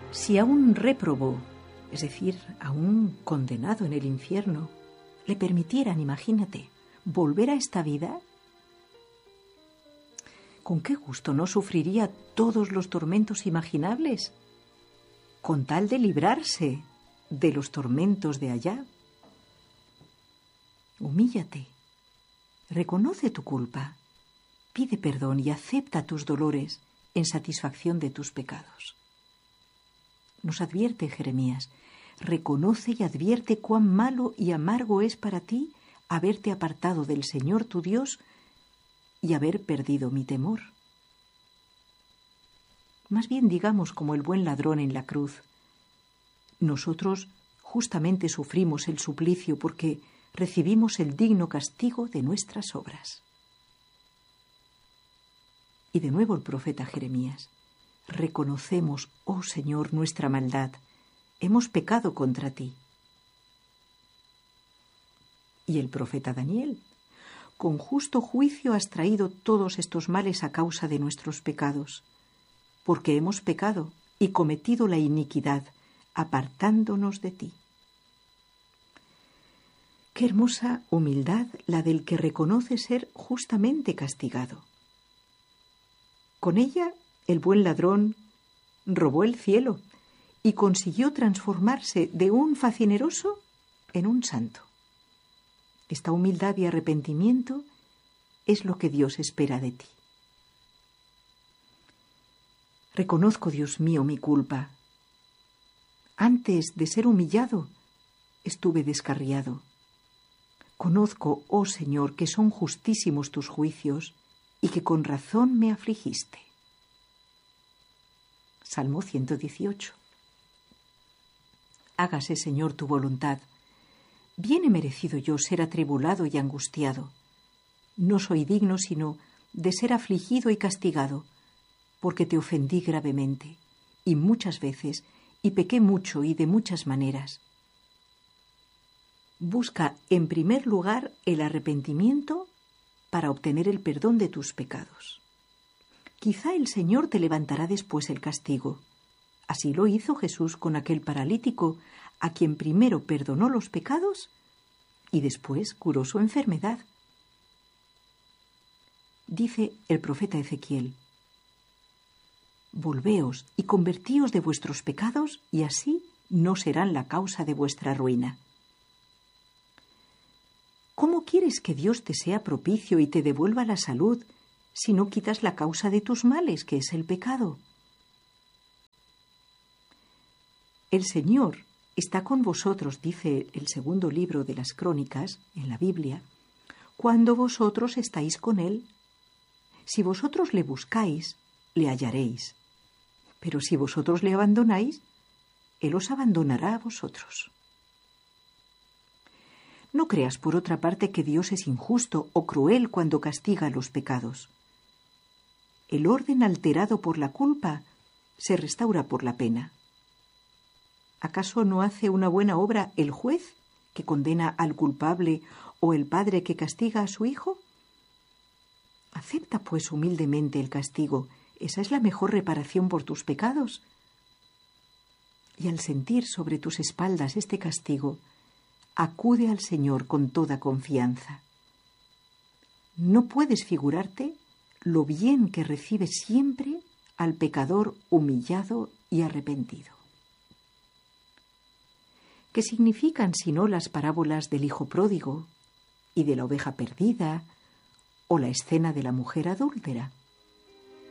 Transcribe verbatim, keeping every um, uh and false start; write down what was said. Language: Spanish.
Si a un réprobo, es decir, a un condenado en el infierno, le permitieran, imagínate, volver a esta vida, ¿con qué gusto no sufriría todos los tormentos imaginables con tal de librarse de los tormentos de allá? Humíllate, reconoce tu culpa, pide perdón y acepta tus dolores en satisfacción de tus pecados. Nos advierte Jeremías, reconoce y advierte cuán malo y amargo es para ti haberte apartado del Señor tu Dios y haber perdido mi temor. Más bien digamos como el buen ladrón en la cruz, nosotros justamente sufrimos el suplicio porque recibimos el digno castigo de nuestras obras. Y de nuevo el profeta Jeremías, reconocemos, oh Señor, nuestra maldad, hemos pecado contra ti. Y el profeta Daniel, con justo juicio has traído todos estos males a causa de nuestros pecados, porque hemos pecado y cometido la iniquidad, apartándonos de ti. Qué hermosa humildad la del que reconoce ser justamente castigado. Con ella, el buen ladrón robó el cielo y consiguió transformarse de un facineroso en un santo. Esta humildad y arrepentimiento es lo que Dios espera de ti. Reconozco, Dios mío, mi culpa. Antes de ser humillado, estuve descarriado. Conozco, oh Señor, que son justísimos tus juicios y que con razón me afligiste. Salmo ciento dieciocho. Hágase, Señor, tu voluntad. Bien he merecido yo ser atribulado y angustiado. No soy digno sino de ser afligido y castigado, porque te ofendí gravemente, y muchas veces, y pequé mucho y de muchas maneras. Busca en primer lugar el arrepentimiento para obtener el perdón de tus pecados. Quizá el Señor te levantará después el castigo. Así lo hizo Jesús con aquel paralítico, a quien primero perdonó los pecados y después curó su enfermedad. Dice el profeta Ezequiel, volveos y convertíos de vuestros pecados y así no serán la causa de vuestra ruina. ¿Cómo quieres que Dios te sea propicio y te devuelva la salud si no quitas la causa de tus males, que es el pecado? El Señor está con vosotros, dice el segundo libro de las Crónicas, en la Biblia, cuando vosotros estáis con Él. Si vosotros le buscáis, le hallaréis. Pero si vosotros le abandonáis, Él os abandonará a vosotros. No creas, por otra parte, que Dios es injusto o cruel cuando castiga los pecados. El orden alterado por la culpa se restaura por la pena. ¿Acaso no hace una buena obra el juez que condena al culpable o el padre que castiga a su hijo? Acepta, pues, humildemente el castigo. Esa es la mejor reparación por tus pecados. Y al sentir sobre tus espaldas este castigo, acude al Señor con toda confianza. No puedes figurarte lo bien que recibe siempre al pecador humillado y arrepentido. ¿Qué significan sino las parábolas del hijo pródigo y de la oveja perdida o la escena de la mujer adúltera?